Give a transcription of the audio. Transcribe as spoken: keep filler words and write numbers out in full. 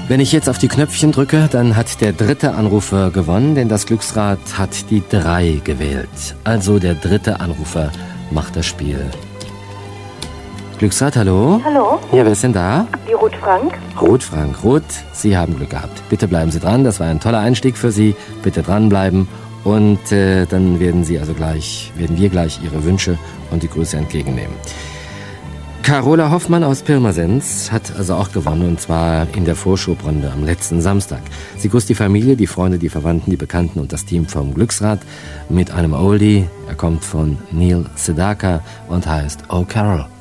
Wenn ich jetzt auf die Knöpfchen drücke, dann hat der dritte Anrufer gewonnen, denn das Glücksrad hat die drei gewählt. Also der dritte Anrufer macht das Spiel. Glücksrad, hallo? Hallo? Ja, wer ist denn da? Die Ruth Frank. Ruth Frank. Ruth, Sie haben Glück gehabt. Bitte bleiben Sie dran, das war ein toller Einstieg für Sie. Bitte dranbleiben und äh, dann werden Sie also gleich, werden wir gleich Ihre Wünsche und die Grüße entgegennehmen. Carola Hoffmann aus Pirmasens hat also auch gewonnen, und zwar in der Vorschobrunde am letzten Samstag. Sie grüßt die Familie, die Freunde, die Verwandten, die Bekannten und das Team vom Glücksrad mit einem Oldie. Er kommt von Neil Sedaka und heißt Oh Carol.